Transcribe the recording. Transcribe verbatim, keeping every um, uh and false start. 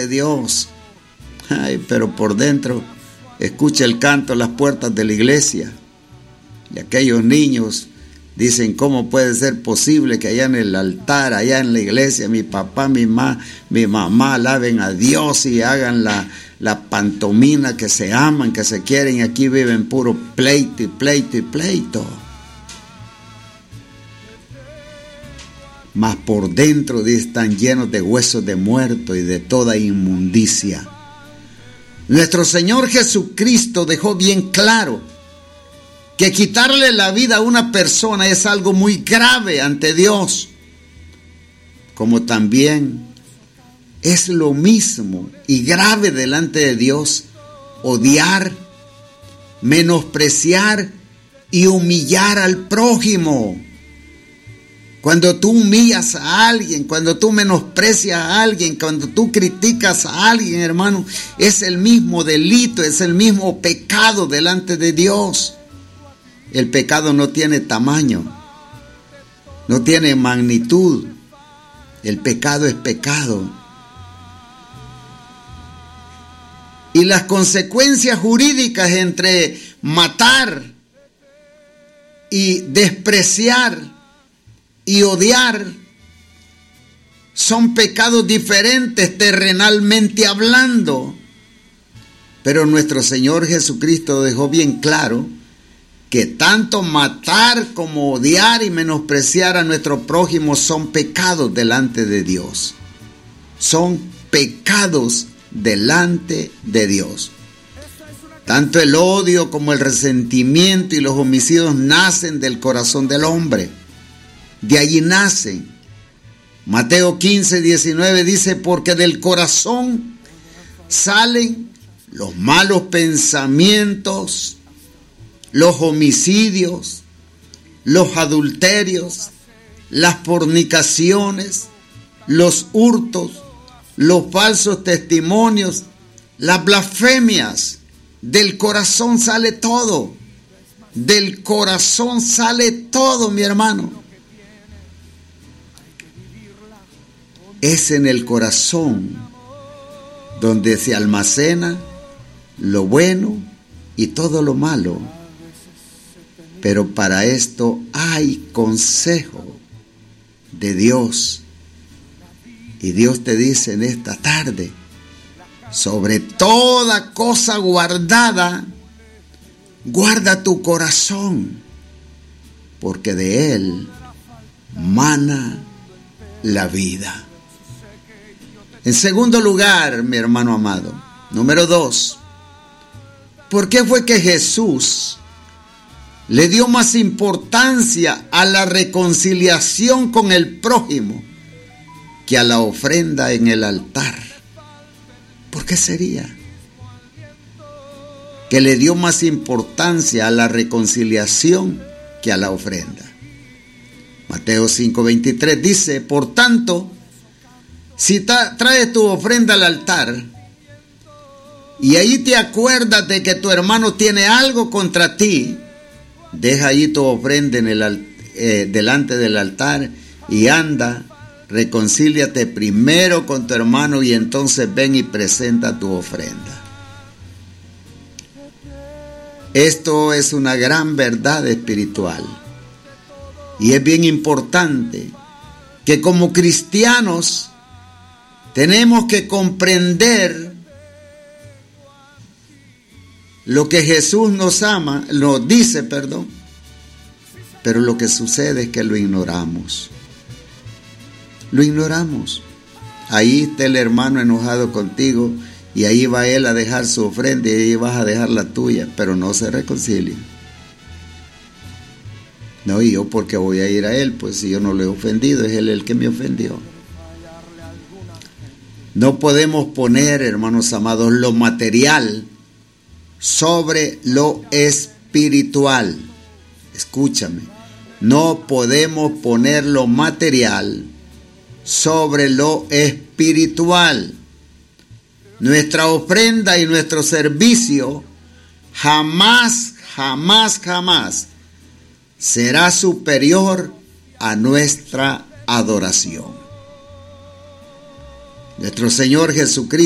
de Dios. Ay, pero por dentro escucha el canto a las puertas de la iglesia. Y aquellos niños dicen, ¿cómo puede ser posible que allá en el altar, allá en la iglesia, mi papá, mi, ma, mi mamá alaben a Dios y hagan la, la pantomina, que se aman, que se quieren, y aquí viven puro pleito y pleito y pleito? Mas por dentro están llenos de huesos de muerto y de toda inmundicia. Nuestro Señor Jesucristo dejó bien claro que quitarle la vida a una persona es algo muy grave ante Dios, como también es lo mismo y grave delante de Dios odiar, menospreciar y humillar al prójimo. Cuando tú humillas a alguien, cuando tú menosprecias a alguien, cuando tú criticas a alguien, hermano, es el mismo delito, es el mismo pecado delante de Dios. El pecado no tiene tamaño, no tiene magnitud. El pecado es pecado. Y las consecuencias jurídicas entre matar y despreciar y odiar son pecados diferentes terrenalmente hablando. Pero nuestro Señor Jesucristo dejó bien claro que tanto matar como odiar y menospreciar a nuestro prójimo son pecados delante de Dios. Son pecados delante de Dios. Tanto el odio como el resentimiento y los homicidios nacen del corazón del hombre. De allí nacen. Mateo quince, diecinueve dice, porque del corazón salen los malos pensamientos, los homicidios, los adulterios, las fornicaciones, los hurtos, los falsos testimonios, las blasfemias. Del corazón sale todo. Del corazón sale todo, mi hermano. Es en el corazón donde se almacena lo bueno y todo lo malo. Pero para esto hay consejo de Dios. Y Dios te dice en esta tarde, sobre toda cosa guardada, guarda tu corazón, porque de él mana la vida. En segundo lugar, mi hermano amado, número dos, ¿por qué fue que Jesús le dio más importancia a la reconciliación con el prójimo que a la ofrenda en el altar? ¿Por qué sería que le dio más importancia a la reconciliación que a la ofrenda? Mateo cinco veintitrés dice, por tanto, si ta- traes tu ofrenda al altar y ahí te acuerdas de que tu hermano tiene algo contra ti, deja ahí tu ofrenda en el, eh, delante del altar y anda, reconcíliate primero con tu hermano y entonces ven y presenta tu ofrenda. Esto es una gran verdad espiritual y es bien importante que como cristianos tenemos que comprender lo que Jesús nos ama, nos dice, perdón, pero lo que sucede es que lo ignoramos. Lo ignoramos. Ahí está el hermano enojado contigo y ahí va él a dejar su ofrenda y ahí vas a dejar la tuya, pero no se reconcilian. No, y yo porque voy a ir a él, pues si yo no lo he ofendido, es él el que me ofendió. No podemos poner, hermanos amados, lo material sobre lo espiritual. Escúchame, no podemos poner lo material sobre lo espiritual. Nuestra ofrenda y nuestro servicio jamás, jamás, jamás será superior a nuestra adoración. Nuestro Señor Jesucristo